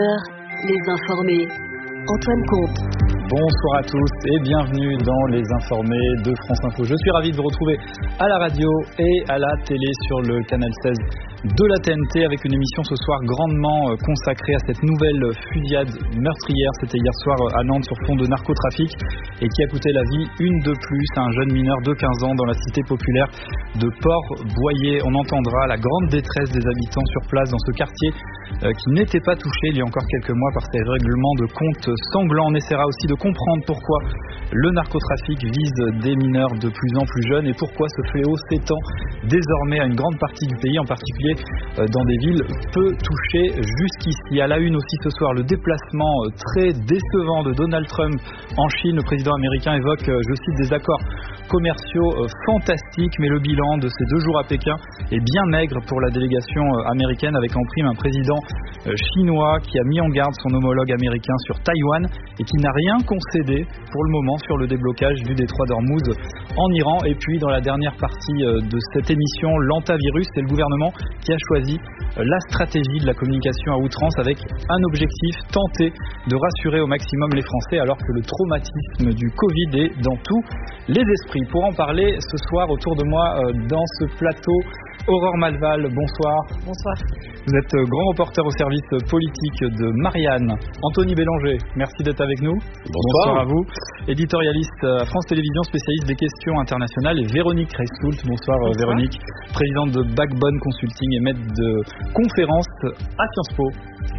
Les informés. Antoine Comte. Bonsoir à tous et bienvenue dans Les Informés de France Info. Je suis ravi de vous retrouver à la radio et à la télé sur le canal 16 de la TNT avec une émission ce soir grandement consacrée à cette nouvelle fusillade meurtrière. C'était hier soir à Nantes sur fond de narcotrafic et qui a coûté la vie une de plus à un jeune mineur de 15 ans dans la cité populaire de Port-Boyer. On entendra la grande détresse des habitants sur place dans ce quartier qui n'était pas touché il y a encore quelques mois par ces règlements de compte sanglants. On essaiera aussi de comprendre pourquoi le narcotrafic vise des mineurs de plus en plus jeunes et pourquoi ce fléau s'étend désormais à une grande partie du pays, en particulier dans des villes peu touchées jusqu'ici. À la une aussi ce soir, le déplacement très décevant de Donald Trump en Chine. Le président américain évoque, je cite, des accords commerciaux fantastiques, mais le bilan de ces 2 jours à Pékin est bien maigre pour la délégation américaine, avec en prime un président chinois qui a mis en garde son homologue américain sur Taïwan et qui n'a rien concédé pour le moment sur le déblocage du détroit d'Ormuz en Iran. Et puis dans la dernière partie de cette émission, l'antavirus, c'est le gouvernement qui a choisi la stratégie de la communication à outrance avec un objectif, tenter de rassurer au maximum les Français alors que le traumatisme du Covid est dans tous les esprits. Pour en parler ce soir autour de moi dans ce plateau, Aurore Malval, bonsoir. Bonsoir. Vous êtes grand reporter au service politique de Marianne. Anthony Bélanger, merci d'être avec nous. Bonsoir à vous. Éditorialiste à France Télévisions, spécialiste des questions internationales. Et Véronique Reissoult, bonsoir. Véronique, présidente de Backbone Consulting et maître de conférence à Sciences Po.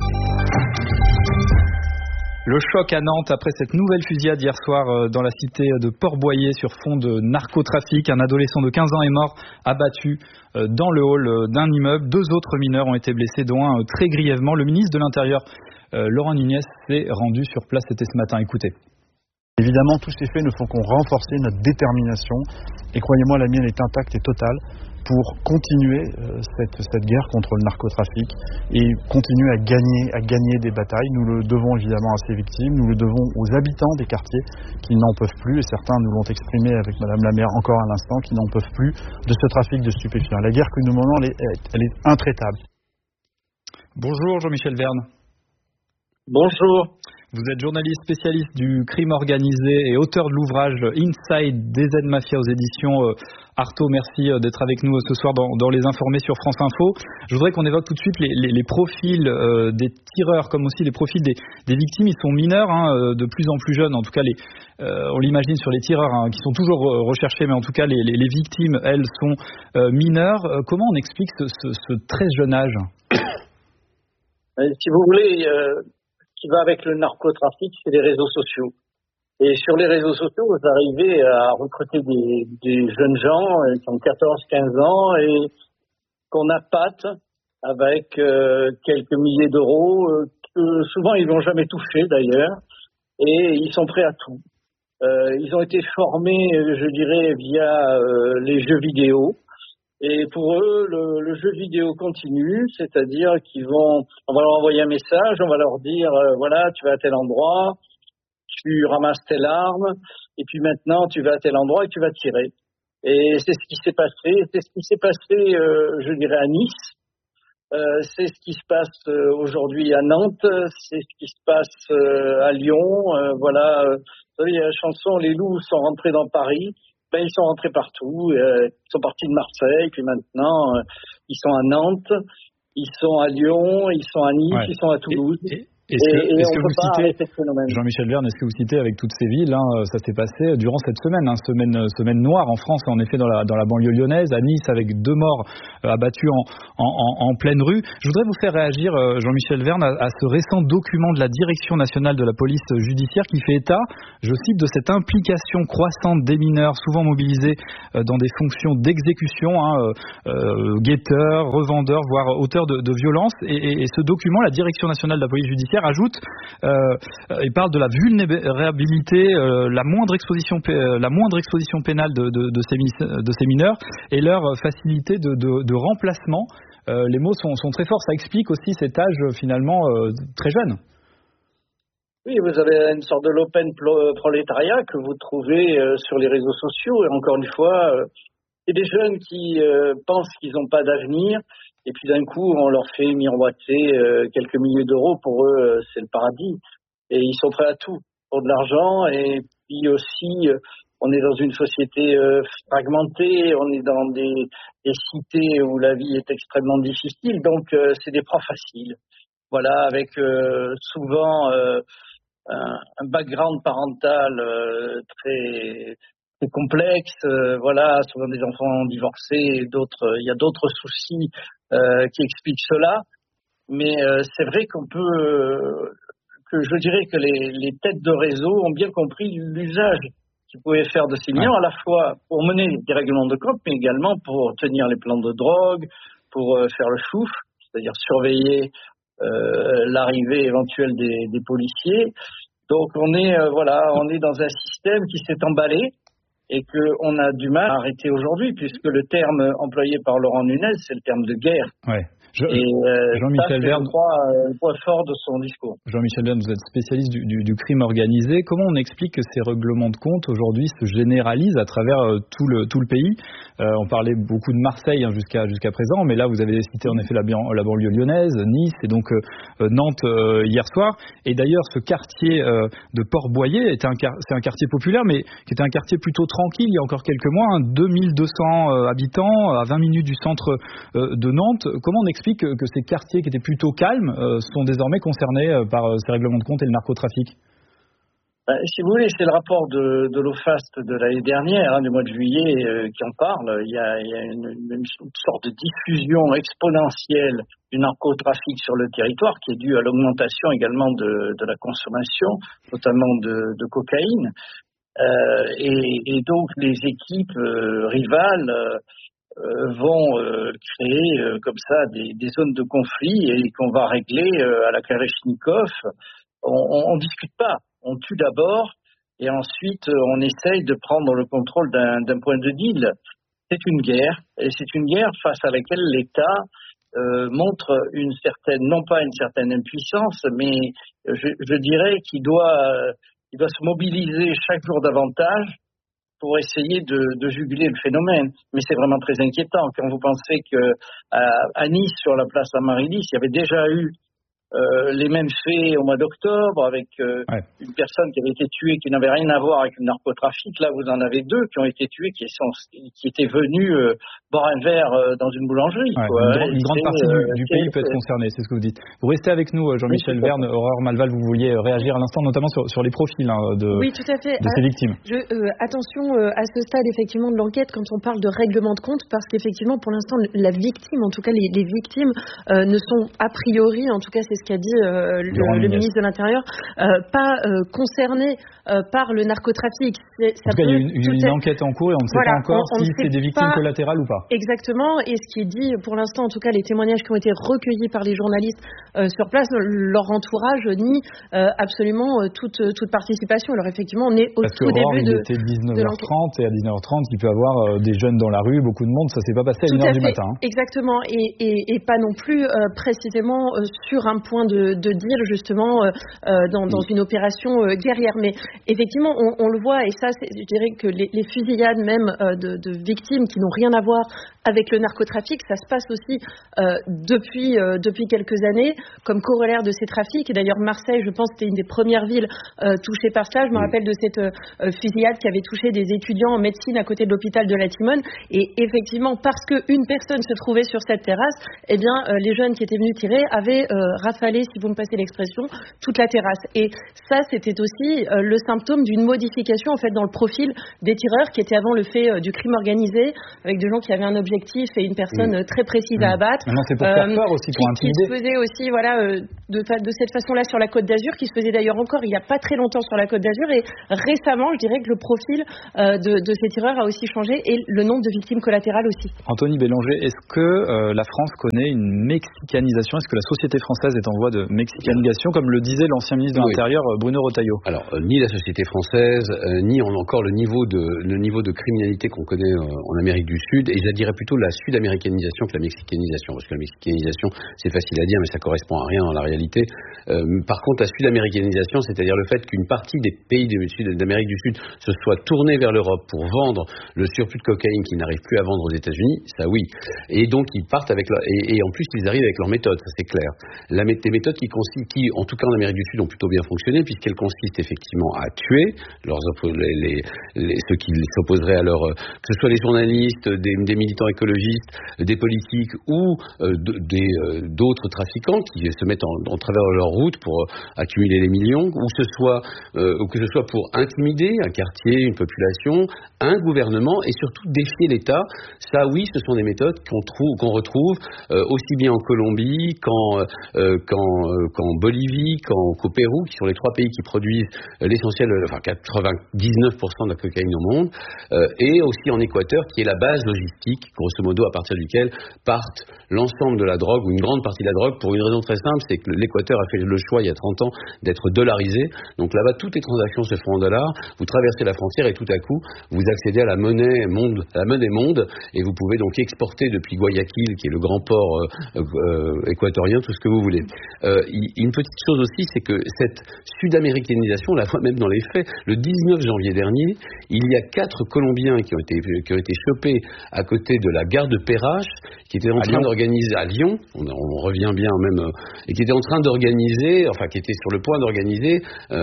Le choc à Nantes après cette nouvelle fusillade hier soir dans la cité de Port-Boyer sur fond de narcotrafic. Un adolescent de 15 ans est mort abattu dans le hall d'un immeuble. 2 autres mineurs ont été blessés, dont un très grièvement. Le ministre de l'Intérieur, Laurent Nunez, s'est rendu sur place. C'était ce matin. Écoutez. Évidemment, tous ces faits ne font qu'on renforcer notre détermination. Et croyez-moi, la mienne est intacte et totale pour continuer cette guerre contre le narcotrafic et continuer à gagner des batailles. Nous le devons évidemment à ces victimes, nous le devons aux habitants des quartiers qui n'en peuvent plus, et certains nous l'ont exprimé avec Madame la maire encore à l'instant, qui n'en peuvent plus de ce trafic de stupéfiants. La guerre que nous menons, elle est intraitable. Bonjour Jean-Michel Verne. Bonjour. Vous êtes journaliste spécialiste du crime organisé et auteur de l'ouvrage Inside DZ Mafia aux éditions Artaud. Merci d'être avec nous ce soir dans Les Informés sur France Info. Je voudrais qu'on évoque tout de suite les profils des tireurs, comme aussi les profils des victimes. Ils sont mineurs, de plus en plus jeunes. En tout cas, on l'imagine sur les tireurs, qui sont toujours recherchés, mais en tout cas, les victimes, elles, sont mineures. Comment on explique ce très jeune âge ? Si vous voulez... qui va avec le narcotrafic, c'est les réseaux sociaux. Et sur les réseaux sociaux, vous arrivez à recruter des jeunes gens qui ont 14-15 ans et qu'on appâte avec quelques milliers d'euros, que souvent ils n'ont jamais touché d'ailleurs, et ils sont prêts à tout. Ils ont été formés, je dirais, via les jeux vidéo. Et pour eux, le jeu vidéo continue, c'est-à-dire on va leur envoyer un message, on va leur dire, voilà, tu vas à tel endroit, tu ramasses telle arme, et puis maintenant tu vas à tel endroit et tu vas tirer. Et c'est ce qui s'est passé, je dirais, à Nice, c'est ce qui se passe aujourd'hui à Nantes, c'est ce qui se passe à Lyon, voilà. Vous savez, il y a la chanson, les loups sont rentrés dans Paris. Ils sont rentrés partout, ils sont partis de Marseille, puis maintenant ils sont à Nantes, ils sont à Lyon, ils sont à Nice, ils sont à Toulouse. Est-ce que vous citez, Jean-Michel Verne, est-ce que vous citez avec toutes ces villes, ça s'est passé durant cette semaine noire en France, en effet dans la banlieue lyonnaise, à Nice, avec 2 morts abattus en pleine rue. Je voudrais vous faire réagir, Jean-Michel Verne, à ce récent document de la Direction nationale de la police judiciaire qui fait état, je cite, de cette implication croissante des mineurs, souvent mobilisés dans des fonctions d'exécution, guetteurs, revendeurs, voire auteurs de violences. Et ce document, la Direction nationale de la police judiciaire, ajoute et parle de la vulnérabilité, la moindre exposition pénale de ces mineurs et leur facilité de remplacement. Les mots sont très forts. Ça explique aussi cet âge finalement très jeune. Oui, vous avez une sorte de l'open prolétariat que vous trouvez sur les réseaux sociaux. Et encore une fois, c'est des jeunes qui pensent qu'ils n'ont pas d'avenir, Et puis d'un coup, on leur fait miroiter quelques milliers d'euros. Pour eux, c'est le paradis. Et ils sont prêts à tout pour de l'argent. Et puis aussi, on est dans une société fragmentée. On est dans des cités où la vie est extrêmement difficile. Donc, c'est des proies faciles. Voilà, avec souvent un background parental très complexe, voilà, souvent des enfants divorcés, il y a d'autres soucis qui expliquent cela, mais c'est vrai que je dirais que les têtes de réseau ont bien compris l'usage qu'ils pouvaient faire de ces millions, à la fois pour mener des règlements de compte, mais également pour tenir les plans de drogue, pour faire le chouf, c'est-à-dire surveiller l'arrivée éventuelle des policiers. Donc on est dans un système qui s'est emballé et qu'on a du mal à arrêter aujourd'hui, puisque le terme employé par Laurent Nunez, c'est le terme de guerre. Ouais. Jean-Michel Verne, je crois, le point fort de son discours. Jean-Michel Verne, vous êtes spécialiste du crime organisé. Comment on explique que ces règlements de compte aujourd'hui se généralisent à travers tout le pays? On parlait beaucoup de Marseille jusqu'à présent, mais là vous avez cité en effet la banlieue lyonnaise, Nice et donc Nantes hier soir. Et d'ailleurs, ce quartier de Port-Boyer c'est un quartier populaire, mais qui était un quartier plutôt tranquille il y a encore quelques mois, 2200 habitants à 20 minutes du centre de Nantes. Comment on explique que ces quartiers qui étaient plutôt calmes sont désormais concernés par ces règlements de compte et le narcotrafic? Si vous voulez, c'est le rapport de l'OFAST de l'année dernière, du mois de juillet, qui en parle. Il y a une sorte de diffusion exponentielle du narcotrafic sur le territoire qui est due à l'augmentation également de la consommation, notamment de cocaïne. Et donc les équipes rivales vont créer comme ça des zones de conflit et qu'on va régler à la Kalachnikov. On discute pas, on tue d'abord et ensuite on essaye de prendre le contrôle d'un point de deal. C'est une guerre et c'est une guerre face à laquelle l'État montre non pas une certaine impuissance, mais je dirais qu'il doit se mobiliser chaque jour davantage pour essayer de juguler le phénomène. Mais c'est vraiment très inquiétant quand vous pensez qu'à Nice, sur la place Amaryllis, il y avait déjà eu les mêmes faits au mois d'octobre avec une personne qui avait été tuée qui n'avait rien à voir avec le narcotrafic. Là, vous en avez deux qui ont été tués qui étaient venus boire un verre dans une boulangerie. Une grande partie du pays peut être concernée, c'est ce que vous dites. Vous restez avec nous, Jean-Michel Verne. Aurore Malval, vous vouliez réagir à l'instant, notamment sur les profils oui, tout à fait. de ces victimes. Attention à ce stade effectivement de l'enquête quand on parle de règlement de compte, parce qu'effectivement pour l'instant la victime, en tout cas les victimes ne sont a priori, en tout cas c'est ce qu'a dit le ministre de l'Intérieur, pas concernées par le narcotrafic. En tout cas, il y a une enquête en cours et on ne sait pas encore si c'est des victimes collatérales ou pas. Exactement, et ce qui est dit pour l'instant, en tout cas les témoignages qui ont été recueillis par les journalistes sur place, leur entourage nie absolument toute participation. Alors effectivement, on est au tout début de l'enquête. Il était 19h30 et à 19h30, il peut y avoir des jeunes dans la rue, beaucoup de monde, ça s'est pas passé à 1h du matin. Exactement, et pas non plus précisément sur un point de deal justement dans une opération guerrière. Mais effectivement, on le voit, et ça, je dirais que les fusillades même de victimes qui n'ont rien à voir avec le narcotrafic, ça se passe aussi depuis quelques années comme corollaire de ces trafics. Et d'ailleurs, Marseille, je pense, c'était une des premières villes touchées par cela. Je me rappelle de cette fusillade qui avait touché des étudiants en médecine à côté de l'hôpital de la Timone. Et effectivement, parce qu'une personne se trouvait sur cette terrasse, eh bien, les jeunes qui étaient venus tirer avaient rafalé, si vous me passez l'expression, toute la terrasse. Et ça, c'était aussi le symptôme d'une modification en fait dans le profil des tireurs qui étaient avant le fait du crime organisé, avec des gens qui avaient un objectif et une personne très précise à abattre. Maintenant, c'est pour faire peur aussi, pour intimider. Qui se faisait aussi, de cette façon-là sur la Côte d'Azur, qui se faisait d'ailleurs encore il n'y a pas très longtemps sur la Côte d'Azur. Et récemment, je dirais que le profil de ces tireurs a aussi changé et le nombre de victimes collatérales aussi. Anthony Bélanger, est-ce que la France connaît une mexicanisation? Est-ce que la société française est en voie de mexicanisation, comme le disait l'ancien ministre de l'Intérieur Bruno Retailleau. Alors, ni la société française, ni encore le niveau de criminalité qu'on connaît en Amérique du Sud, et je dirais plutôt la sud-américanisation que la mexicanisation, parce que la mexicanisation, c'est facile à dire, mais ça correspond à rien dans la réalité. Par contre, la sud-américanisation, c'est-à-dire le fait qu'une partie des pays d'Amérique du Sud se soit tournée vers l'Europe pour vendre le surplus de cocaïne qu'ils n'arrivent plus à vendre aux États-Unis, ça oui. Et donc ils partent avec et en plus ils arrivent avec leurs méthodes, ça c'est clair. Des méthodes qui, en tout cas en Amérique du Sud, ont plutôt bien fonctionné, puisqu'elles consistent effectivement à tuer ceux qui s'opposeraient à que ce soit les journalistes, des militants écologistes, des politiques ou d'autres trafiquants qui se mettent en travers de leur route pour accumuler les millions, ou que ce soit pour intimider un quartier, une population, un gouvernement, et surtout défier l'État. Ça, oui, ce sont des méthodes qu'on retrouve aussi bien en Colombie qu'en Bolivie, qu'au Pérou, qui sont les 3 pays qui produisent l'essentiel, 99% de la cocaïne au monde, et aussi en Équateur, qui est la base logistique, grosso modo, à partir duquel partent l'ensemble de la drogue, ou une grande partie de la drogue, pour une raison très simple, c'est que l'Équateur a fait le choix, il y a 30 ans, d'être dollarisé. Donc là-bas, toutes les transactions se font en dollars. Vous traversez la frontière et tout à coup, vous accédez à la monnaie monde, et vous pouvez donc exporter depuis Guayaquil, qui est le grand port équatorien, tout ce que vous voulez. Une petite chose aussi, c'est que cette sud-américanisation, on la voit même dans les faits. Le 19 janvier dernier, il y a 4 Colombiens qui ont été chopés à côté de la gare de Perrache, qui étaient en train d'organiser à Lyon, on revient bien même, et qui étaient en train d'organiser, qui étaient sur le point d'organiser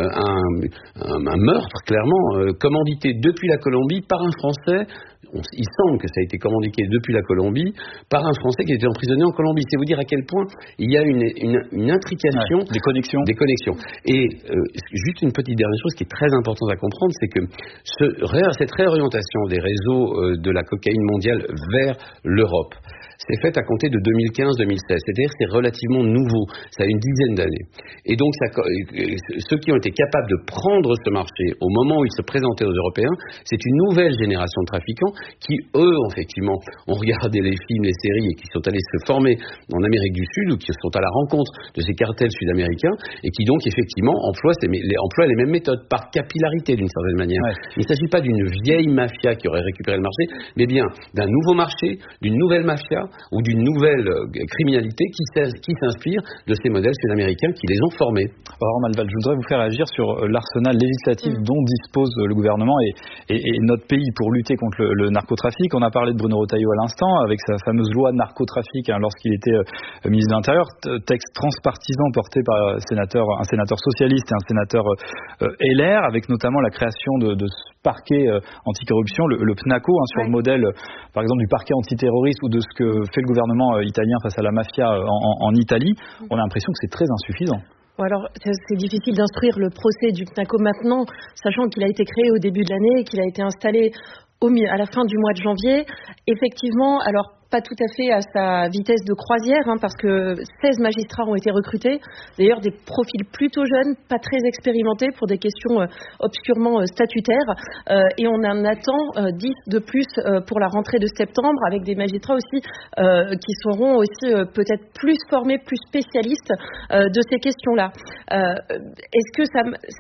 un meurtre, clairement, commandité depuis la Colombie par un Français. Il semble que ça a été commandité depuis la Colombie par un Français qui était emprisonné en Colombie. C'est vous dire à quel point il y a une intrication, des connexions. Et juste une petite dernière chose qui est très importante à comprendre, c'est que cette réorientation des réseaux de la cocaïne mondiale vers l'Europe s'est faite à compter de 2015-2016. C'est-à-dire que c'est relativement nouveau. Ça a une dizaine d'années. Et donc, ceux qui ont été capables de prendre ce marché au moment où il se présentait aux Européens, c'est une nouvelle génération de trafiquants qui, eux, effectivement, ont regardé les films, les séries et qui sont allés se former en Amérique du Sud ou qui sont à la rencontre de ces cartels sud-américains et qui donc, effectivement, emploient les mêmes méthodes par capillarité d'une certaine manière. Ouais. Il ne s'agit pas d'une vieille mafia qui aurait récupéré le marché, mais bien d'un nouveau marché, d'une nouvelle mafia ou d'une nouvelle criminalité qui s'inspire de ces modèles sud-américains qui les ont formés. Alors Malval, je voudrais vous faire agir sur l'arsenal législatif dont dispose le gouvernement et notre pays pour lutter contre le narcotrafic. On a parlé de Bruno Retailleau à l'instant avec sa fameuse loi narcotrafic lorsqu'il était ministre de l'Intérieur, texte transpartisan porté par un sénateur socialiste et un sénateur LR, avec notamment la création de ce parquet anticorruption, le PNACO, sur le modèle par exemple du parquet antiterroriste ou de ce que fait le gouvernement italien face à la mafia en Italie. On a l'impression que c'est très insuffisant. Alors, c'est difficile d'instruire le procès du PNACO maintenant, sachant qu'il a été créé au début de l'année et qu'il a été installé à la fin du mois de janvier. Effectivement, alors pas tout à fait à sa vitesse de croisière, parce que 16 magistrats ont été recrutés, d'ailleurs des profils plutôt jeunes, pas très expérimentés pour des questions obscurement statutaires, et on en attend 10 de plus pour la rentrée de septembre, avec des magistrats aussi qui seront aussi peut-être plus formés, plus spécialistes de ces questions-là. Est-ce que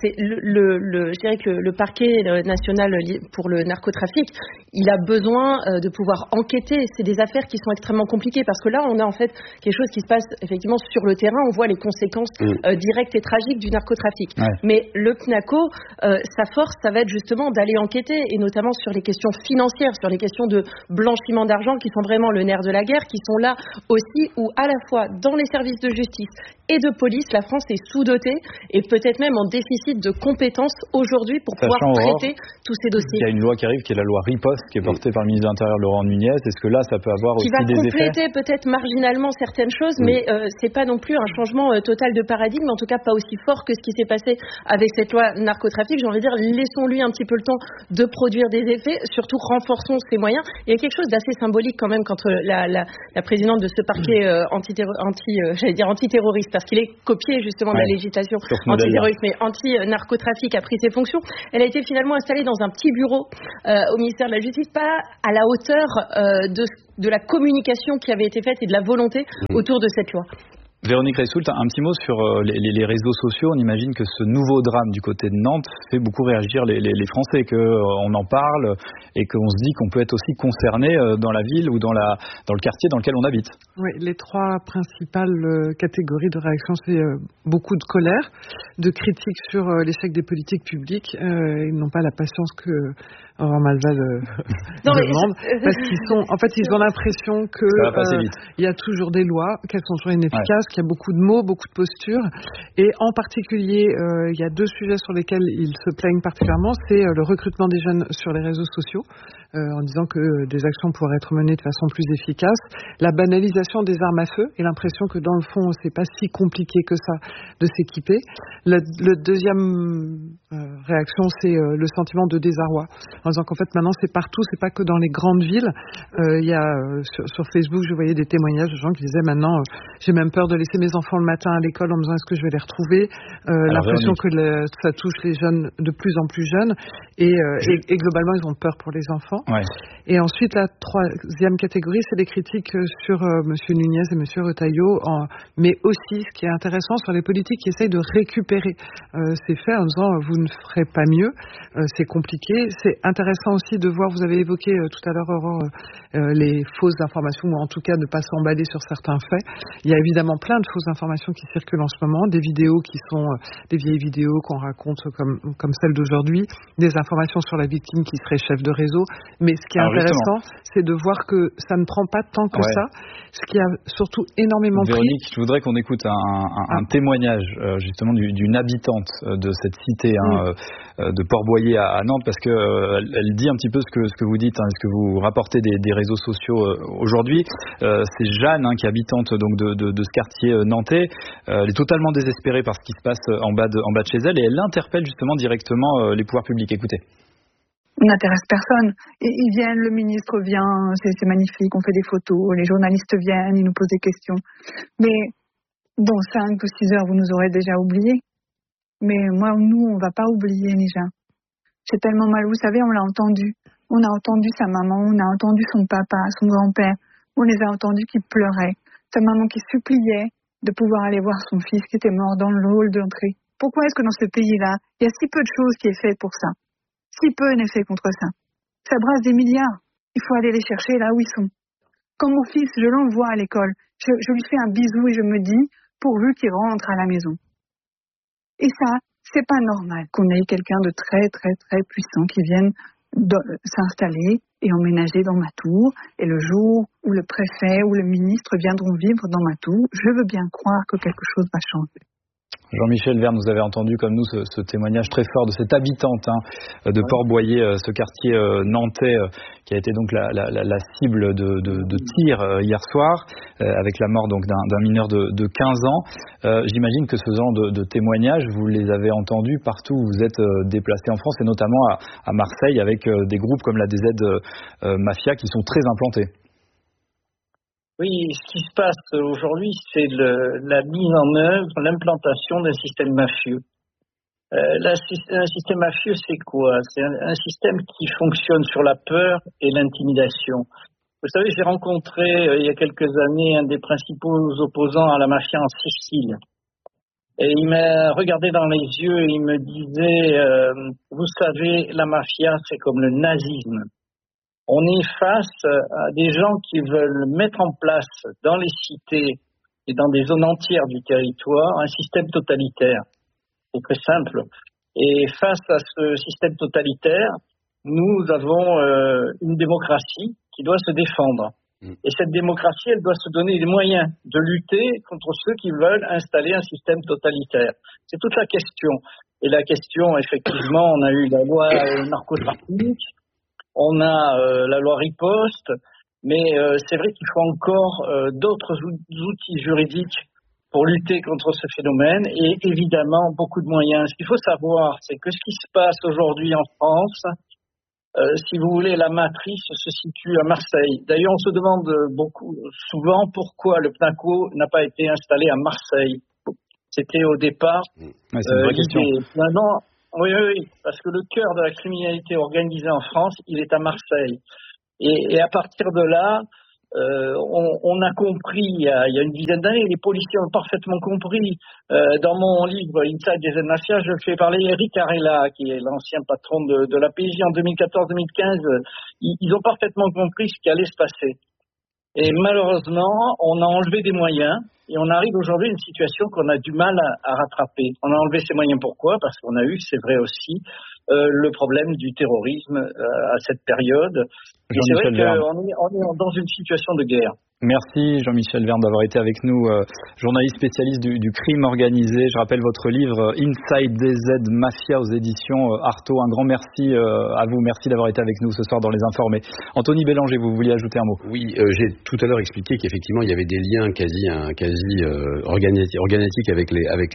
je dirais que le parquet national pour le narcotrafic, il a besoin de pouvoir enquêter. C'est des affaires qui sont extrêmement compliquées parce que là, on a en fait quelque chose qui se passe effectivement sur le terrain. On voit les conséquences directes et tragiques du narcotrafic. Ouais. Mais le PNACO, sa force, ça va être justement d'aller enquêter et notamment sur les questions financières, sur les questions de blanchiment d'argent qui sont vraiment le nerf de la guerre, qui sont là aussi où à la fois dans les services de justice et de police, la France est sous-dotée et peut-être même en déficit de compétences aujourd'hui pour pouvoir traiter tous ces dossiers. Il y a une loi qui arrive qui est la loi Riposte qui est portée par le ministre de l'Intérieur Laurent Nunez. Est-ce que là ça peut avoir aussi des effets ? Qui va compléter peut-être marginalement certaines choses, mais c'est pas non plus un changement total de paradigme, en tout cas pas aussi fort que ce qui s'est passé avec cette loi narcotrafic. J'ai envie de dire, laissons-lui un petit peu le temps de produire des effets, surtout renforçons ses moyens. Il y a quelque chose d'assez symbolique quand même quand la présidente de ce parquet antiterroriste, parce qu'il est copié justement de la législation antiterroriste, mais anti-narcotrafic, a pris ses fonctions. Elle a été finalement installée dans un petit bureau au ministère de la Justice, pas à la hauteur de la communication qui avait été faite et de la volonté autour de cette loi. Véronique Reissoult, un petit mot sur les réseaux sociaux. On imagine que ce nouveau drame du côté de Nantes fait beaucoup réagir les Français, qu'on en parle et qu'on se dit qu'on peut être aussi concerné dans la ville ou dans le quartier dans lequel on habite. Oui, les trois principales catégories de réaction, c'est beaucoup de colère, de critiques sur l'échec des politiques publiques. Ils n'ont pas la patience que Aurore Malval demande, parce qu'ils ont l'impression que il y a toujours des lois, qu'elles sont toujours inefficaces, qu'il y a beaucoup de mots, beaucoup de postures, et en particulier, il y a deux sujets sur lesquels ils se plaignent particulièrement, c'est le recrutement des jeunes sur les réseaux sociaux, en disant que des actions pourraient être menées de façon plus efficace, la banalisation des armes à feu, et l'impression que dans le fond, c'est pas si compliqué que ça de s'équiper. Le deuxième réaction, c'est le sentiment de désarroi, en disant qu'en fait maintenant c'est partout, c'est pas que dans les grandes villes. Il y a sur Facebook, je voyais des témoignages de gens qui disaient maintenant j'ai même peur de laisser mes enfants le matin à l'école en me disant est-ce que je vais les retrouver. L'impression que ça touche les jeunes de plus en plus jeunes et globalement ils ont peur pour les enfants. Ouais. Et ensuite la troisième catégorie, c'est des critiques sur Monsieur Nunez et Monsieur Retailleau, mais aussi ce qui est intéressant sur les politiques qui essayent de récupérer ces faits en disant vous ne ferez pas mieux, c'est compliqué. C'est intéressant aussi de voir, vous avez évoqué tout à l'heure Aurore, les fausses informations, ou en tout cas ne pas s'emballer sur certains faits. Il y a évidemment plein de fausses informations qui circulent en ce moment, des vidéos qui sont des vieilles vidéos qu'on raconte comme celle d'aujourd'hui, des informations sur la victime qui serait chef de réseau, mais ce qui est intéressant, c'est de voir que ça ne prend pas tant que ça, ce qui a surtout énormément Véronique, je voudrais qu'on écoute un témoignage justement d'une habitante de cette cité de Port-Boyer à Nantes, parce que elle dit un petit peu ce que vous dites, ce que vous rapportez des réseaux sociaux aujourd'hui. C'est Jeanne qui est habitante donc de ce quartier nantais. Elle est totalement désespérée par ce qui se passe en bas de chez elle, et elle interpelle justement directement les pouvoirs publics. Écoutez. On n'intéresse personne. Ils viennent, le ministre vient, c'est magnifique, on fait des photos, les journalistes viennent, ils nous posent des questions. Mais dans 5 ou 6 heures, vous nous aurez déjà oubliés. Mais nous, on va pas oublier Nija. C'est tellement mal, vous savez, on l'a entendu. On a entendu sa maman, on a entendu son papa, son grand-père. On les a entendus qui pleuraient. Sa maman qui suppliait de pouvoir aller voir son fils qui était mort dans le hall d'entrée. Pourquoi est-ce que dans ce pays-là, il y a si peu de choses qui est fait pour ça? Si peu n'est fait contre ça. Ça brasse des milliards. Il faut aller les chercher là où ils sont. Quand mon fils, je l'envoie à l'école, je lui fais un bisou et je me dis, pourvu qu'il rentre à la maison. Et ça, c'est pas normal qu'on ait quelqu'un de très, très, très puissant qui vienne s'installer et emménager dans ma tour. Et le jour où le préfet ou le ministre viendront vivre dans ma tour, je veux bien croire que quelque chose va changer. Jean-Michel Verne, vous avez entendu comme nous ce témoignage très fort de cette habitante de Port-Boyer, ce quartier nantais qui a été donc la cible de tir hier soir, avec la mort donc d'un mineur de 15 ans. J'imagine que ce genre de témoignages, vous les avez entendus partout où vous êtes déplacés en France, et notamment à Marseille, avec des groupes comme la DZ Mafia qui sont très implantés. Oui, ce qui se passe aujourd'hui, c'est la mise en œuvre, l'implantation d'un système mafieux. Un système mafieux, c'est quoi? C'est un système qui fonctionne sur la peur et l'intimidation. Vous savez, j'ai rencontré il y a quelques années un des principaux opposants à la mafia en Sicile. Et il m'a regardé dans les yeux et il me disait, vous savez, la mafia, c'est comme le nazisme. On est face à des gens qui veulent mettre en place dans les cités et dans des zones entières du territoire un système totalitaire. C'est très simple. Et face à ce système totalitaire, nous avons une démocratie qui doit se défendre. Et cette démocratie, elle doit se donner les moyens de lutter contre ceux qui veulent installer un système totalitaire. C'est toute la question. Et la question, effectivement, on a eu la loi narcotrafic, on a la loi riposte, mais c'est vrai qu'il faut encore d'autres outils juridiques pour lutter contre ce phénomène, et évidemment beaucoup de moyens. Ce qu'il faut savoir, c'est que ce qui se passe aujourd'hui en France, si vous voulez, la matrice se situe à Marseille. D'ailleurs, on se demande souvent pourquoi le PNACO n'a pas été installé à Marseille. C'était au départ c'est une vraie question. Maintenant, oui, parce que le cœur de la criminalité organisée en France, il est à Marseille. Et à partir de là, on a compris il y a une dizaine d'années, les policiers ont parfaitement compris. Dans mon livre Inside des Mafia, je fais parler Eric Arella, qui est l'ancien patron de la PJ en 2014-2015. Ils ont parfaitement compris ce qui allait se passer. Et malheureusement, on a enlevé des moyens et on arrive aujourd'hui à une situation qu'on a du mal à rattraper. On a enlevé ces moyens pourquoi ? Parce qu'on a eu, c'est vrai aussi, le problème du terrorisme à cette période. Et c'est vrai qu'on est dans une situation de guerre. Merci Jean-Michel Verne d'avoir été avec nous, journaliste spécialiste du crime organisé. Je rappelle votre livre Inside DZ Mafia aux éditions Artaud. Un grand merci à vous, merci d'avoir été avec nous ce soir dans Les Informés. Anthony Bélanger, vous vouliez ajouter un mot ? Oui, j'ai tout à l'heure expliqué qu'effectivement il y avait des liens quasi organiques avec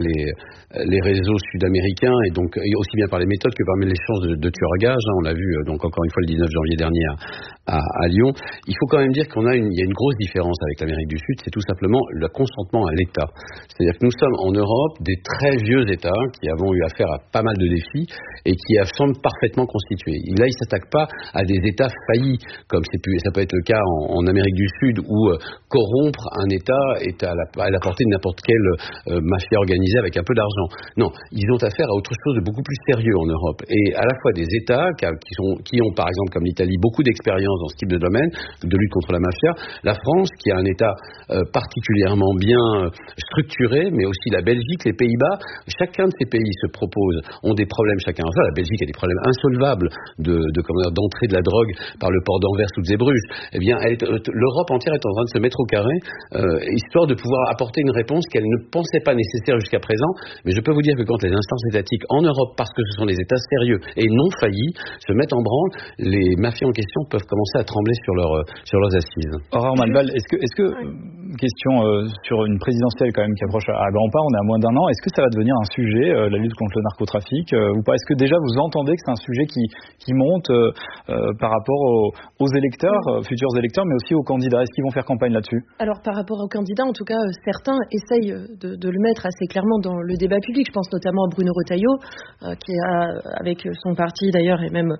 les réseaux sud-américains et donc aussi bien par les méthodes que par l'échange de tueurs à gages. On l'a vu donc encore une fois le 19 janvier dernier à Lyon. Il faut quand même dire il y a une grosse différence avec l'Amérique du Sud, c'est tout simplement le consentement à l'État. C'est-à-dire que nous sommes en Europe des très vieux États qui avons eu affaire à pas mal de défis et qui semblent parfaitement constitués. Et là, ils ne s'attaquent pas à des États faillis, comme ça peut être le cas en Amérique du Sud, où corrompre un État est à la portée de n'importe quelle mafia organisée avec un peu d'argent. Non, ils ont affaire à autre chose de beaucoup plus sérieux en Europe. Et à la fois des États qui ont, par exemple, comme l'Italie, beaucoup d'expérience dans ce type de domaine, de lutte contre la mafia, la France, qui a un État particulièrement bien structuré, mais aussi la Belgique, les Pays-Bas. Chacun de ces pays ont des problèmes chacun. Enfin, la Belgique a des problèmes insolvables d'entrée de la drogue par le port d'Anvers ou de Zeebrugge. Eh bien, l'Europe entière est en train de se mettre au carré, histoire de pouvoir apporter une réponse qu'elle ne pensait pas nécessaire jusqu'à présent. Mais je peux vous dire que quand les instances étatiques en Europe, parce que ce sont des États sérieux et non faillis, se mettent en branle, les mafias en question peuvent commencer à trembler sur leurs assises. Aurore Malval, est-ce que question sur une présidentielle quand même qui approche à grands pas, on est à moins d'un an, est-ce que ça va devenir un sujet, la lutte contre le narcotrafic ou pas ? Est-ce que déjà vous entendez que c'est un sujet qui monte par rapport aux électeurs, futurs électeurs, mais aussi aux candidats ? Est-ce qu'ils vont faire campagne là-dessus ? Alors par rapport aux candidats, en tout cas, certains essayent de le mettre assez clairement dans le débat public. Je pense notamment à Bruno Retailleau, qui a, avec son parti d'ailleurs, et même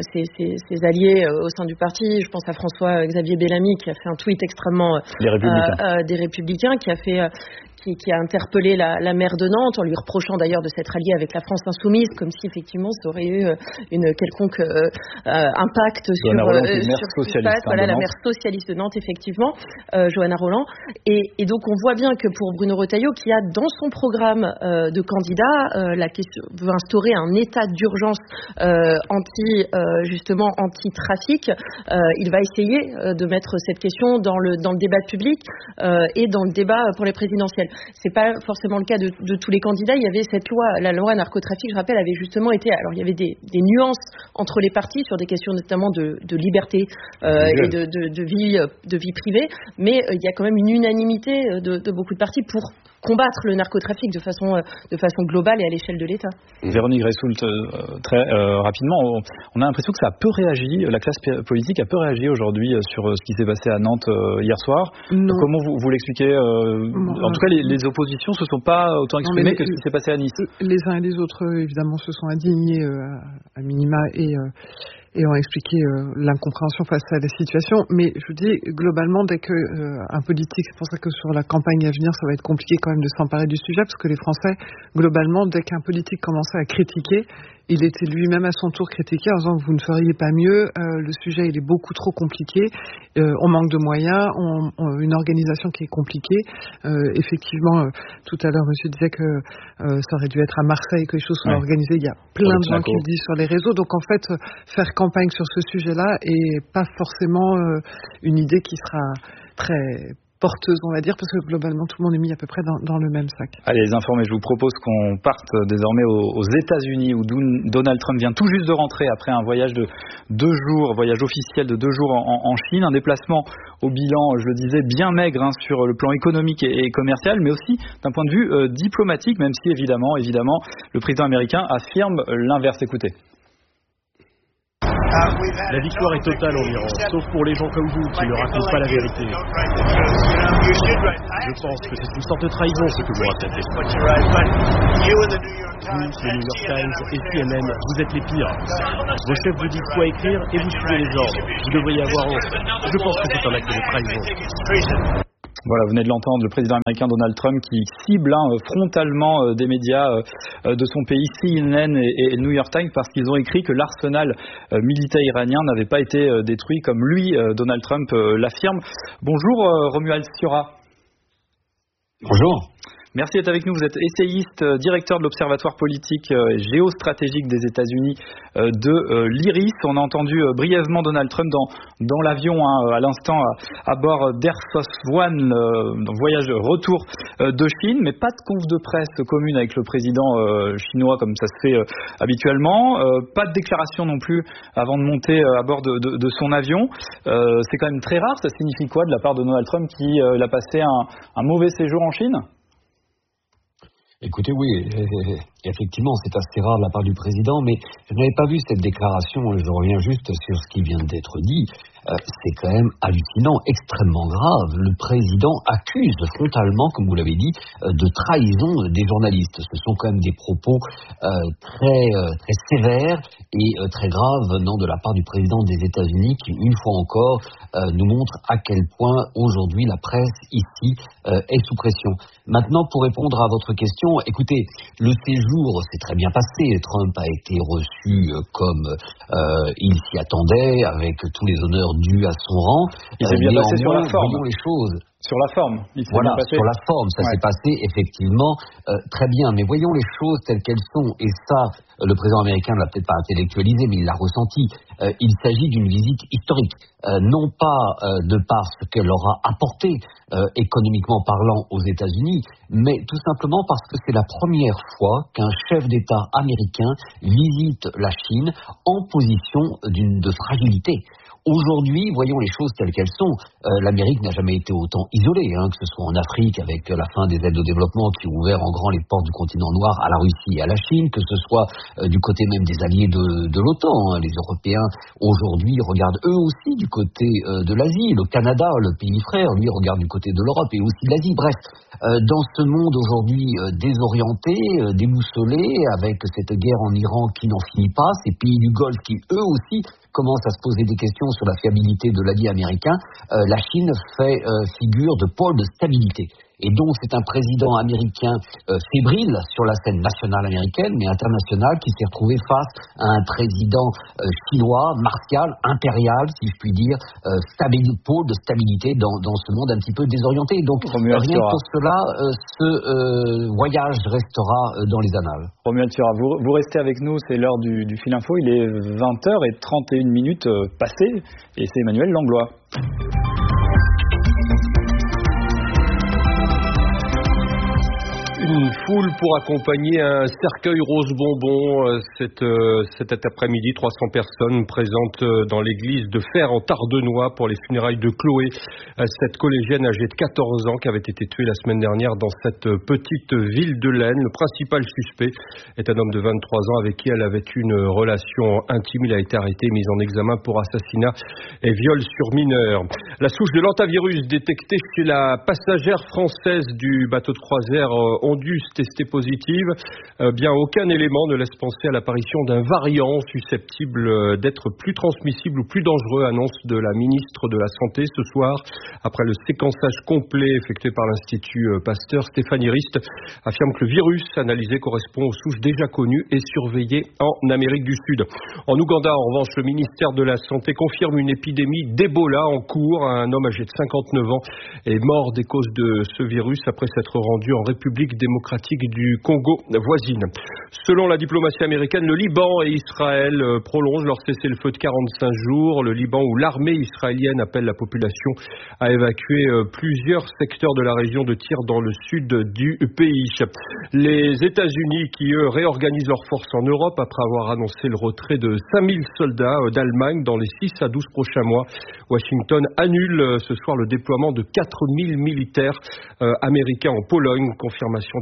ses alliés au sein du parti, je pense à François-Xavier Bellamy, qui a fait un tweet extrêmement des Républicains, qui a interpellé la maire de Nantes en lui reprochant d'ailleurs de s'être alliée avec la France insoumise, comme si effectivement ça aurait eu une quelconque impact sur ce qui se passe. Voilà, la maire socialiste de Nantes, effectivement, Johanna Roland. Et donc on voit bien que pour Bruno Retailleau, qui a dans son programme de candidat la question veut instaurer un état d'urgence anti-trafic, il va essayer de mettre cette question dans le débat public et dans le débat pour les présidentielles. C'est pas forcément le cas de tous les candidats. Il y avait cette loi, la loi narcotrafic, je rappelle, avait justement été. Alors il y avait des nuances entre les partis sur des questions notamment de liberté et de vie privée, mais il y a quand même une unanimité de beaucoup de partis pour combattre le narcotrafic de façon globale et à l'échelle de l'État. Véronique Ressoult, très rapidement, on a l'impression que ça a peu réagi, la classe politique a peu réagi aujourd'hui sur ce qui s'est passé à Nantes hier soir. Non. Comment vous l'expliquez En tout cas, les oppositions se sont pas autant exprimées que ce qui s'est passé à Nice. Les uns et les autres, évidemment, se sont indignés à minima et ont expliqué l'incompréhension face à la situation. Mais je vous dis, globalement, dès qu'un politique, c'est pour ça que sur la campagne à venir, ça va être compliqué quand même de s'emparer du sujet, parce que les Français, globalement, dès qu'un politique commençait à critiquer, il était lui-même à son tour critiqué en disant que vous ne feriez pas mieux, le sujet il est beaucoup trop compliqué, on manque de moyens, une organisation qui est compliquée. Effectivement, tout à l'heure, monsieur disait que ça aurait dû être à Marseille que les choses soient organisées. Il y a plein de gens qui le disent sur les réseaux. Donc en fait, faire campagne sur ce sujet-là est pas forcément une idée qui sera très porteuse, on va dire, parce que globalement tout le monde est mis à peu près dans le même sac. Allez, les informés, je vous propose qu'on parte désormais aux États-Unis, où Donald Trump vient tout juste de rentrer après un voyage de 2 jours, voyage officiel de 2 jours en Chine, un déplacement au bilan, je le disais, bien maigre sur le plan économique et commercial, mais aussi d'un point de vue diplomatique, même si évidemment, le président américain affirme l'inverse. Écoutez. La victoire est totale en Iran, sauf pour les gens comme vous qui ne racontent pas la vérité. Je pense que c'est une sorte de trahison ce que vous racontez. vous, le New York Times et CNN, vous êtes les pires. Vos chefs vous disent quoi écrire et vous suivez les ordres. Vous devriez avoir honte. Je pense que c'est un acte de trahison. Voilà, vous venez de l'entendre, le président américain Donald Trump qui cible frontalement des médias de son pays, CNN et New York Times, parce qu'ils ont écrit que l'arsenal militaire iranien n'avait pas été détruit comme lui, Donald Trump, l'affirme. Bonjour Romuald Sciorra. Bonjour. Merci d'être avec nous. Vous êtes essayiste, directeur de l'Observatoire politique et géostratégique des États-Unis de l'IRIS. On a entendu brièvement Donald Trump dans l'avion à l'instant à bord d'Air Force One, voyage retour de Chine, mais pas de conf de presse commune avec le président chinois comme ça se fait habituellement. Pas de déclaration non plus avant de monter à bord de son avion. C'est quand même très rare. Ça signifie quoi de la part de Donald Trump qui a passé un mauvais séjour en Chine ? Écoutez, oui, effectivement, c'est assez rare de la part du président, mais je n'avais pas vu cette déclaration, je reviens juste sur ce qui vient d'être dit. C'est quand même hallucinant, extrêmement grave. Le président accuse frontalement, comme vous l'avez dit, de trahison des journalistes. Ce sont quand même des propos très sévères et très graves venant de la part du président des États-Unis qui, une fois encore, nous montre à quel point aujourd'hui la presse ici est sous pression. Maintenant, pour répondre à votre question, écoutez, le séjour s'est très bien passé. Trump a été reçu comme il s'y attendait, avec tous les honneurs dus à son rang. Il s'est bien passé sur la forme. Voyons les choses. Sur la forme. Voilà, sur la forme, ça s'est passé effectivement très bien. Mais voyons les choses telles qu'elles sont. Et ça, le président américain ne l'a peut-être pas intellectualisé, mais il l'a ressenti. Il s'agit d'une visite historique. Non pas de par ce qu'elle aura apporté économiquement parlant aux États-Unis, mais tout simplement parce que c'est la première fois qu'un chef d'État américain visite la Chine en position de fragilité. Aujourd'hui, voyons les choses telles qu'elles sont. L'Amérique n'a jamais été autant isolée, que ce soit en Afrique avec la fin des aides au développement qui ont ouvert en grand les portes du continent noir à la Russie et à la Chine, que ce soit du côté même des alliés de l'OTAN. Les Européens, aujourd'hui, regardent eux aussi du côté de l'Asie. Le Canada, le pays frère, lui, regarde du côté de l'Europe et aussi de l'Asie. Bref, dans ce monde aujourd'hui désorienté, déboussolé, avec cette guerre en Iran qui n'en finit pas, ces pays du Golfe qui, eux aussi, commencent à se poser des questions sur la fiabilité de l'allié américain, la Chine fait figure de pôle de stabilité. Et donc c'est un président américain fébrile sur la scène nationale américaine, mais internationale, qui s'est retrouvé face à un président chinois, martial, impérial, si je puis dire, pôle de stabilité dans ce monde un petit peu désorienté. Donc rien que pour cela, ce voyage restera dans les annales. Romuald Sciorra, vous restez avec nous, c'est l'heure du Fil Info, il est 20h31 passées, et c'est Emmanuel Langlois. Une foule pour accompagner un cercueil rose bonbon cet après-midi. 300 personnes présentes dans l'église de Fères en Tardenois pour les funérailles de Chloé, cette collégienne âgée de 14 ans qui avait été tuée la semaine dernière dans cette petite ville de l'Aisne. Le principal suspect est un homme de 23 ans avec qui elle avait une relation intime. Il a été arrêté et mis en examen pour assassinat et viol sur mineur. La souche de l'hantavirus détectée chez la passagère française du bateau de croisière dû se tester positive, bien aucun élément ne laisse penser à l'apparition d'un variant susceptible d'être plus transmissible ou plus dangereux, annonce de la ministre de la Santé ce soir. Après le séquençage complet effectué par l'Institut Pasteur, Stéphanie Rist affirme que le virus analysé correspond aux souches déjà connues et surveillées en Amérique du Sud. En Ouganda, en revanche, le ministère de la Santé confirme une épidémie d'Ebola en cours. Un homme âgé de 59 ans est mort des causes de ce virus après s'être rendu en République démocratique du Congo voisine. Selon la diplomatie américaine, le Liban et Israël prolongent leur cessez-le-feu de 45 jours. Le Liban, où l'armée israélienne appelle la population à évacuer plusieurs secteurs de la région de Tyr dans le sud du pays. Les États-Unis qui, eux, réorganisent leurs forces en Europe après avoir annoncé le retrait de 5000 soldats d'Allemagne dans les 6 à 12 prochains mois. Washington annule ce soir le déploiement de 4000 militaires américains en Pologne. Confirmation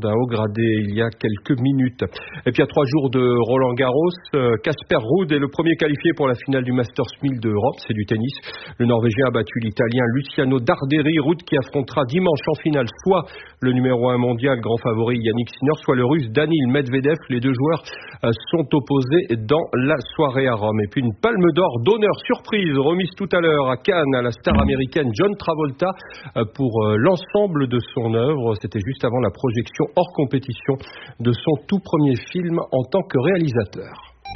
d'un haut gradé il y a quelques minutes. Et puis à 3 jours de Roland-Garros, Casper Ruud est le premier qualifié pour la finale du Masters 1000 d'Europe, c'est du tennis. Le Norvégien a battu l'Italien Luciano Darderi. Ruud qui affrontera dimanche en finale soit le numéro 1 mondial, grand favori Yannick Sinner, soit le Russe Danil Medvedev. Les deux joueurs sont opposés dans la soirée à Rome. Et puis une palme d'or d'honneur surprise remise tout à l'heure à Cannes à la star américaine John Travolta pour l'ensemble de son œuvre. C'était juste avant la projection hors compétition de son tout premier film en tant que réalisateur.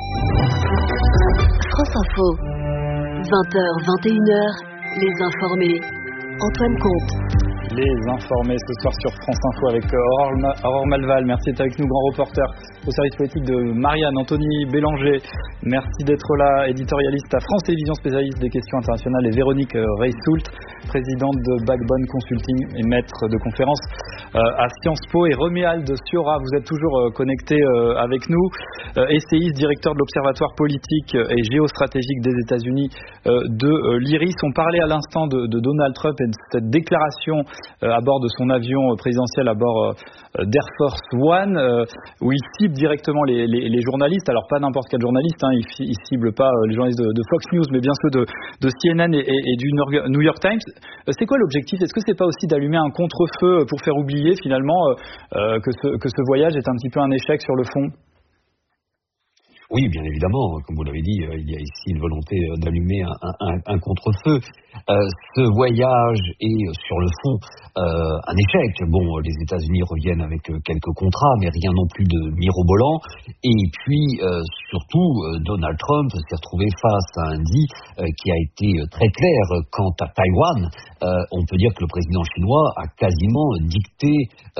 France Info, 20h, 21h, les informés. Antoine Comte. Les informés ce soir sur France Info avec Aurore Malval. Merci d'être avec nous, grand reporter au service politique de Marianne. Anthony Bélanger, merci d'être là, éditorialiste à France Télévisions, spécialiste des questions internationales, et Véronique Reissoult, présidente de Backbone Consulting et maître de conférence à Sciences Po, et Romuald Siora, vous êtes toujours connecté avec nous, essayiste, directeur de l'Observatoire politique et géostratégique des États-Unis de l'IRIS. On parlait à l'instant de Donald Trump et de cette déclaration à bord de son avion présidentiel, à bord d'Air Force One, où il cible directement les journalistes. Alors pas n'importe quel journaliste, hein, il cible pas les journalistes de Fox News, mais bien ceux de CNN et du New York Times. C'est quoi l'objectif? Est-ce que c'est pas aussi d'allumer un contre-feu pour faire oublier finalement que ce voyage est un petit peu un échec sur le fond? Oui, bien évidemment, comme vous l'avez dit, il y a ici une volonté d'allumer un contre-feu. Ce voyage est sur le fond un échec. Bon, les États-Unis reviennent avec quelques contrats, mais rien non plus de mirobolant. Et puis, surtout, Donald Trump s'est retrouvé face à un dit qui a été très clair quant à Taïwan. On peut dire que le président chinois a quasiment dicté,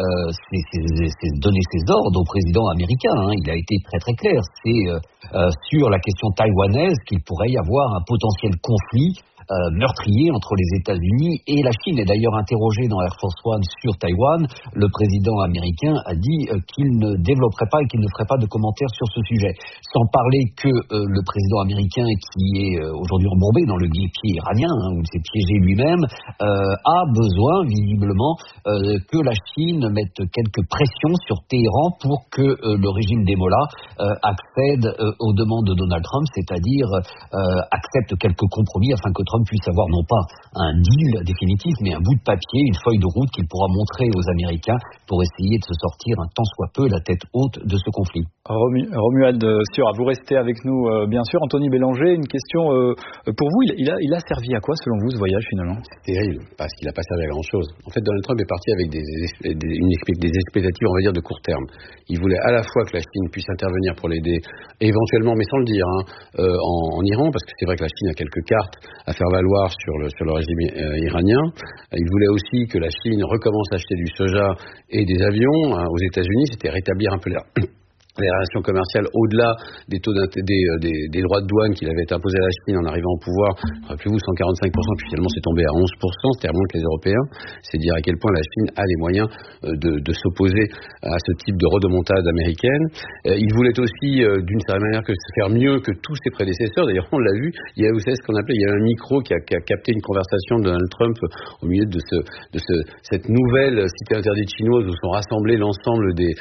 donné ses ordres au président américain. Hein. Il a été très très clair. C'est sur la question taïwanaise qu'il pourrait y avoir un potentiel conflit meurtrier entre les États-Unis et la Chine. Et d'ailleurs, interrogé dans Air Force One sur Taïwan, le président américain a dit qu'il ne développerait pas et qu'il ne ferait pas de commentaires sur ce sujet. Sans parler que le président américain, qui est aujourd'hui embourbé dans le guépier iranien, où il s'est piégé lui-même, a besoin visiblement que la Chine mette quelques pressions sur Téhéran pour que le régime des Mollahs accède aux demandes de Donald Trump, c'est-à-dire accepte quelques compromis afin que Trump puisse avoir non pas un deal définitif, mais un bout de papier, une feuille de route qu'il pourra montrer aux Américains pour essayer de se sortir un tant soit peu la tête haute de ce conflit. Romuald Siora, vous restez avec nous bien sûr. Anthony Bélanger, une question pour vous. Il a servi à quoi selon vous ce voyage finalement? C'est terrible, parce qu'il n'a pas servi à grand chose. En fait, Donald Trump est parti avec des expectatives, on va dire, de court terme. Il voulait à la fois que la Chine puisse intervenir pour l'aider, éventuellement, mais sans le dire, en Iran, parce que c'est vrai que la Chine a quelques cartes à faire valoir sur le régime iranien. Il voulait aussi que la Chine recommence à acheter du soja et des avions aux États-Unis. C'était rétablir un peu les relations commerciales au-delà des taux des droits de douane qu'il avait imposés à la Chine en arrivant au pouvoir. Rappelez-vous, 145%, puis finalement c'est tombé à 11%, c'était moins que les Européens. C'est dire à quel point la Chine a les moyens de s'opposer à ce type de rodomontade américaine. Il voulait aussi, d'une certaine manière, faire mieux que tous ses prédécesseurs. D'ailleurs, on l'a vu, il y a, vous savez ce qu'on appelait, il y a un micro qui a capté une conversation de Donald Trump au milieu de cette nouvelle cité interdite chinoise où sont rassemblés l'ensemble des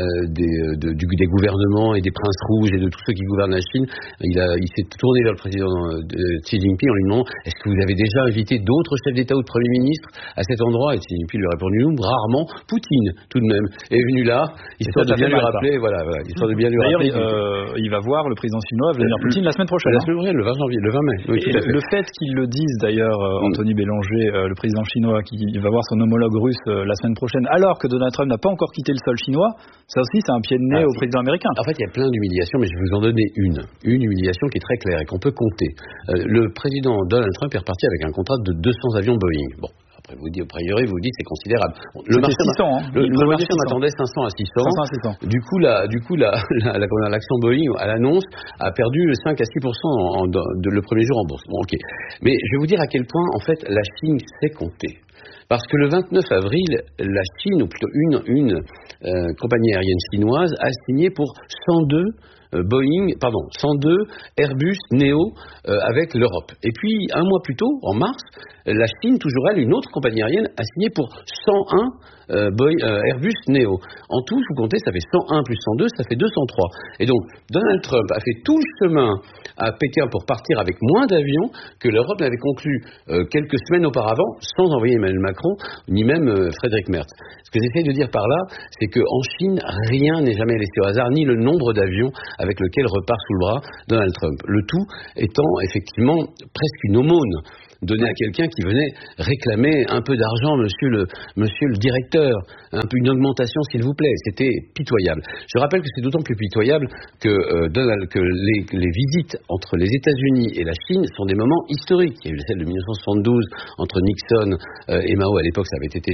gouvernements et des princes rouges et de tous ceux qui gouvernent la Chine. Il s'est tourné vers le président Xi Jinping en lui demandant: est-ce que vous avez déjà invité d'autres chefs d'État ou de Premier ministre à cet endroit? Et Xi Jinping lui a répondu: nous, rarement. Poutine, tout de même, est venu là, histoire de bien lui rappeler. Voilà, histoire de bien lui rappeler. D'ailleurs, il va voir le président chinois, Vladimir Poutine, la semaine prochaine. La semaine prochaine, le 20 janvier, le 20 mai. Oui, tout à fait. Le fait qu'il le dise d'ailleurs, Anthony Bélanger, le président chinois, qui va voir son homologue russe la semaine prochaine, alors que Donald Trump n'a pas encore quitté le sol chinois, ça aussi c'est un pied de nez au président américain. En fait, il y a plein d'humiliations, mais je vais vous en donner une humiliation qui est très claire et qu'on peut compter. Le président Donald Trump est reparti avec un contrat de 200 avions Boeing. Bon, après vous dites, a priori, vous dites c'est considérable. Bon, le marché en attendait 500 à 600. Du coup, l'action Boeing à l'annonce a perdu 5 à 6% le premier jour en bourse. Bon, ok. Mais je vais vous dire à quel point, en fait, la Chine sait compter. Parce que le 29 avril, la Chine, ou plutôt une compagnie aérienne chinoise, a signé pour 102 102 Airbus Neo avec l'Europe. Et puis, un mois plus tôt, en mars, la Chine, toujours elle, une autre compagnie aérienne, a signé pour 101 Airbus Neo. En tout, vous comptez, ça fait 101 plus 102, ça fait 203. Et donc, Donald Trump a fait tout le chemin à Pékin pour partir avec moins d'avions que l'Europe n'avait conclu quelques semaines auparavant, sans envoyer Emmanuel Macron, ni même Frédéric Merz. Ce que j'essaie de dire par là, c'est qu'en Chine, rien n'est jamais laissé au hasard, ni le nombre d'avions avec lequel repart sous le bras Donald Trump. Le tout étant effectivement presque une aumône donnée à quelqu'un qui venait réclamer un peu d'argent, monsieur le directeur, un peu une augmentation s'il vous plaît. C'était pitoyable. Je rappelle que c'est d'autant plus pitoyable que les visites entre les États-Unis et la Chine sont des moments historiques. Il y a eu celle de 1972 entre Nixon et Mao. À l'époque, ça avait été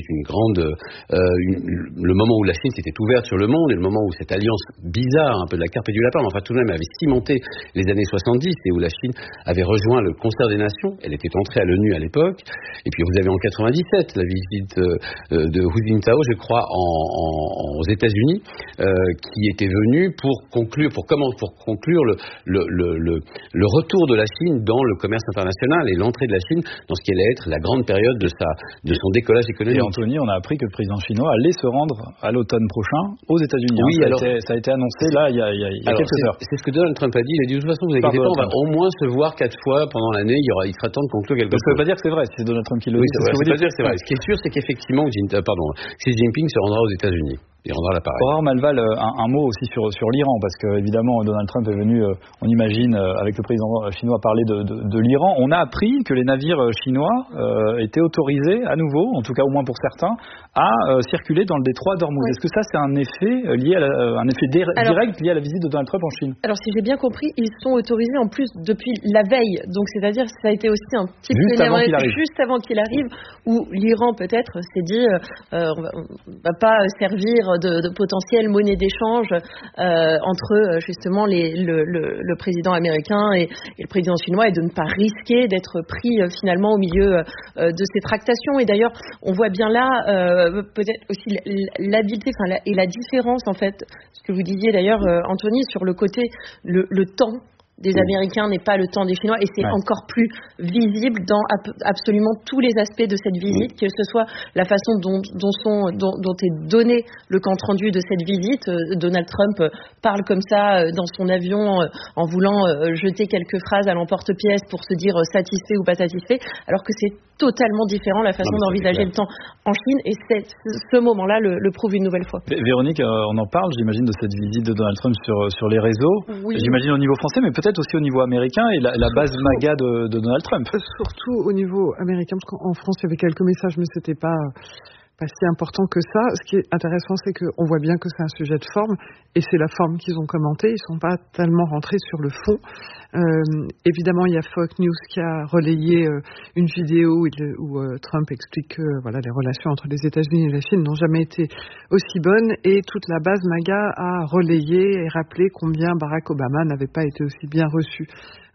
le moment où la Chine s'était ouverte sur le monde et le moment où cette alliance bizarre, un peu de la carpe et du lapin, enfin tout de même avait cimenté les années 70 et où la Chine avait rejoint le concert des nations. Elle était entrée à l'ONU à l'époque. Et puis vous avez en 97 la visite de Hu Jintao, je crois, aux États-Unis, qui était venu pour conclure le retour de la Chine dans le commerce international et l'entrée de la Chine dans ce qui allait être la grande période de son décollage économique. Et Anthony, on a appris que le président chinois allait se rendre à l'automne prochain aux États-Unis. Oui, ça a été annoncé là il y a quelques heures. C'est ce que Donald Trump a dit. Il a dit de toute façon, vous inquiétez pas, on va au moins se voir 4 fois pendant l'année. Il sera temps de conclure quelque chose. Ça ne veut pas dire que c'est vrai, c'est Donald Trump qui le dit. Oui, ça veut pas dire que c'est vrai. Ce qui est sûr, c'est qu'effectivement, Xi Jinping se rendra aux États-Unis. Il rendra l'appareil. Aurore Malval, un mot aussi sur l'Iran, parce que évidemment Donald Trump est venu, on imagine, avec le président chinois parler de l'Iran. On a appris que les navires chinois étaient autorisés à nouveau, en tout cas au moins pour certains, à circuler dans le détroit d'Ormuz. Oui. Est-ce que ça c'est un effet lié à un effet direct lié à la visite de Donald Trump en Chine? Alors si j'ai bien compris, ils sont autorisés en plus depuis la veille, donc c'est-à-dire que ça a été aussi un petit élément juste avant qu'il arrive, où l'Iran peut-être s'est dit on va pas servir de potentielle monnaie d'échange entre justement le président américain et le président chinois, et de ne pas risquer d'être pris finalement au milieu de ces tractations. Et d'ailleurs, on voit bien là peut-être aussi l'habileté et la différence, en fait, ce que vous disiez d'ailleurs, Anthony, sur le côté, le temps des Américains n'est pas le temps des Chinois, et c'est encore plus visible dans absolument tous les aspects de cette visite, que ce soit la façon dont est donné le compte rendu de cette visite. Donald Trump parle comme ça dans son avion en voulant jeter quelques phrases à l'emporte-pièce pour se dire satisfait ou pas satisfait, alors que c'est totalement différent la façon d'envisager le temps en Chine, et ce moment-là le prouve une nouvelle fois. Véronique, on en parle, j'imagine, de cette visite de Donald Trump sur les réseaux. Oui. J'imagine au niveau français, mais peut-être aussi au niveau américain, et la base MAGA de Donald Trump. Surtout au niveau américain, parce qu'en France, il y avait quelques messages, mais c'était pas si important que ça. Ce qui est intéressant, c'est qu'on voit bien que c'est un sujet de forme, et c'est la forme qu'ils ont commenté. Ils sont pas tellement rentrés sur le fond. Évidemment, il y a Fox News qui a relayé une vidéo où Trump explique que les relations entre les États-Unis et la Chine n'ont jamais été aussi bonnes, et toute la base MAGA a relayé et rappelé combien Barack Obama n'avait pas été aussi bien reçu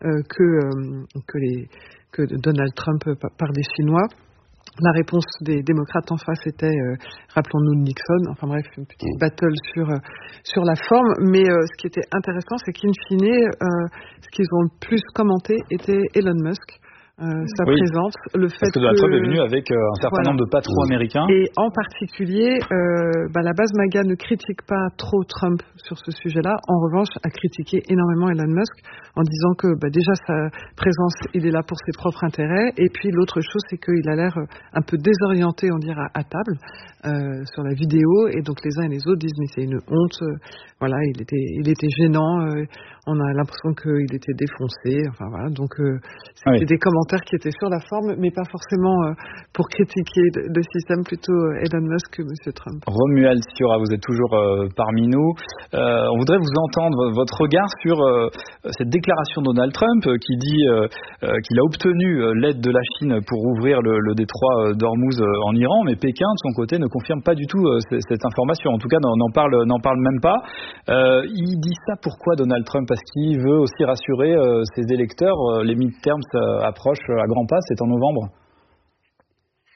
que Donald Trump par les Chinois. La réponse des démocrates en face était, rappelons-nous de Nixon, enfin bref, une petite battle sur la forme, mais ce qui était intéressant, c'est qu'in fine, ce qu'ils ont le plus commenté était Elon Musk. Sa présence, le fait parce que Donald Trump est venu avec un certain nombre de patrons américains. Et en particulier, la base MAGA ne critique pas trop Trump sur ce sujet-là. En revanche, a critiqué énormément Elon Musk en disant que déjà sa présence, il est là pour ses propres intérêts. Et puis l'autre chose, c'est qu'il a l'air un peu désorienté, on dirait, à table sur la vidéo. Et donc les uns et les autres disent mais c'est une honte. Il était gênant. On a l'impression qu'il était défoncé. Enfin voilà. Donc c'était des commentaires qui étaient sur la forme, mais pas forcément pour critiquer le système, plutôt Elon Musk que M. Trump. Romuald Siora, vous êtes toujours parmi nous. On voudrait vous entendre votre regard sur cette déclaration de Donald Trump qui dit qu'il a obtenu l'aide de la Chine pour ouvrir le détroit d'Ormuz en Iran, mais Pékin, de son côté, ne confirme pas du tout cette information. En tout cas, n'en parle même pas. Il dit ça pourquoi, Donald Trump? Parce qu'il veut aussi rassurer ses électeurs. Les midterms approchent à grands pas, c'est en novembre.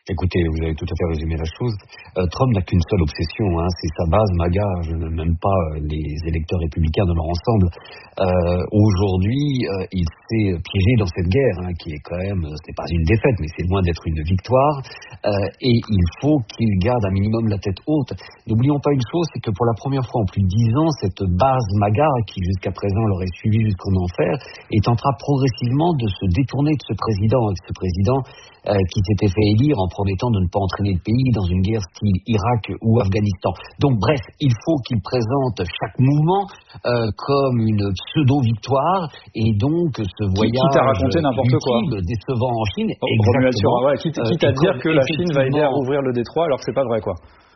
Écoutez, vous avez tout à fait résumé la chose. Trump n'a qu'une seule obsession, c'est sa base MAGA. Je ne même pas les électeurs républicains dans leur ensemble. Aujourd'hui, il s'est piégé dans cette guerre, qui est quand même, c'est pas une défaite, mais c'est loin d'être une victoire. Et il faut qu'il garde un minimum la tête haute. N'oublions pas une chose, c'est que pour la première fois en plus de 10 ans, cette base MAGA, qui jusqu'à présent l'aurait suivi jusqu'en enfer, est en train progressivement de se détourner de ce président, qui s'était fait élire en promettant de ne pas entraîner le pays dans une guerre style Irak ou Afghanistan. Donc bref, il faut qu'il présente chaque mouvement comme une pseudo-victoire, et donc ce voyage quitte à raconter n'importe quoi, décevant en Chine, quitte à dire que la Chine va aider à rouvrir le détroit alors que c'est pas vrai, quoi.